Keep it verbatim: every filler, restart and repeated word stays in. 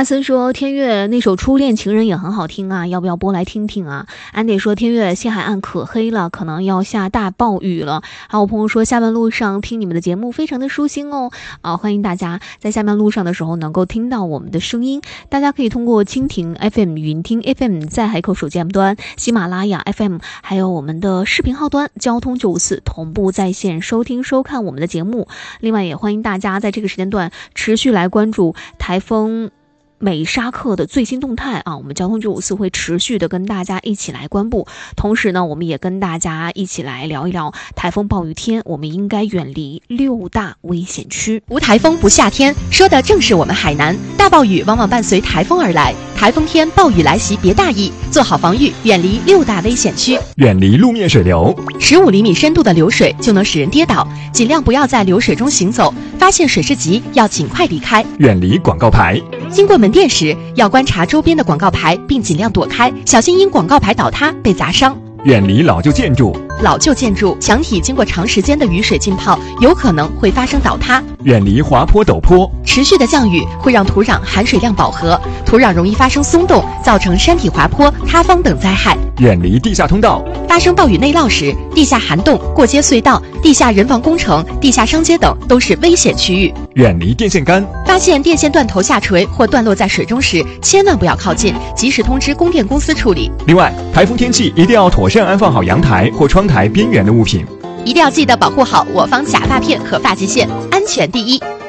森说天月那首《初恋情人》也很好听啊，要不要播来听听啊？安迪说天月西海岸可黑了，可能要下大暴雨了。还有朋友说下班路上听你们的节目非常的舒心哦，啊，欢迎大家在下班路上的时候能够听到我们的声音。大家可以通过蜻蜓 F M、云听 F M， 在海口手机 M 端、喜马拉雅 F M， 还有我们的视频号端交通九五四同步在线收听收看我们的节目。另外也欢迎大家在这个时间段持续来关注台风美沙克的最新动态啊，我们交通九五四会持续的跟大家一起来关布。同时呢，我们也跟大家一起来聊一聊台风暴雨天，我们应该远离六大危险区。 无台风不夏天，说的正是我们海南。大暴雨往往伴随台风而来，台风天暴雨来袭别大意，做好防御，远离六大危险区， 远离路面水流。 十五厘米深度的流水就能使人跌倒，尽量不要在流水中行走，发现水势急要尽快离开。 远离广告牌。 经过门店时，要观察周边的广告牌，并尽量躲开，小心因广告牌倒塌被砸伤。 远离老旧建筑。 老旧建筑墙体经过长时间的雨水浸泡，有可能会发生倒塌。 远离滑坡陡坡。 持续的降雨会让土壤含水量饱和，土壤容易发生松动，造成山体滑坡、塌方等灾害。 远离地下通道。 发生暴雨内涝时，地下涵洞、过街隧道、地下人防工程、地下商街等都是危险区域。 远离电线杆。 发现电线断头下垂或断落在水中时，千万不要靠近，及时通知供电公司处理。 另外，台风天气一定要妥善安放好阳台或窗台边缘的物品， 一定要记得保护好我方假发片和发际线，安全第一。